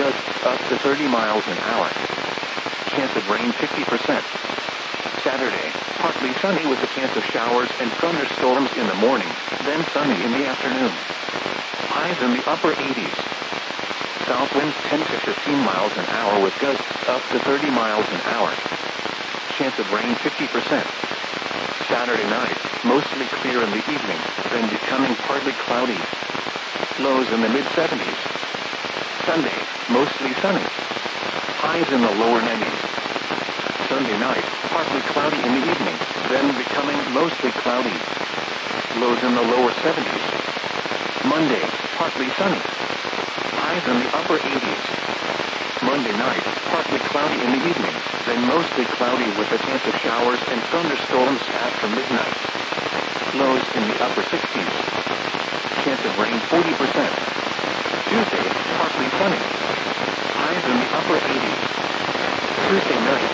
gusts up to 30 miles an hour. Chance of rain 50%. Saturday, partly sunny with a chance of showers and thunderstorms in the morning, then sunny in the afternoon. Highs in the upper 80s. South winds 10 to 15 miles an hour with gusts up to 30 miles an hour. Chance of rain 50%. Saturday night, mostly clear in the evening, then becoming partly cloudy. Lows in the mid-70s. Sunday, mostly sunny. Highs in the lower 90s. Sunday night, partly cloudy in the evening, then becoming mostly cloudy. Lows in the lower 70s. Monday, partly sunny. Highs in the upper 80s. Monday night, partly cloudy in the evening, then mostly cloudy with a chance of showers and thunderstorms after midnight. Lows in the upper 60s. Chance of rain 40%. Tuesday, partly sunny. Highs in the upper 80s. Tuesday night,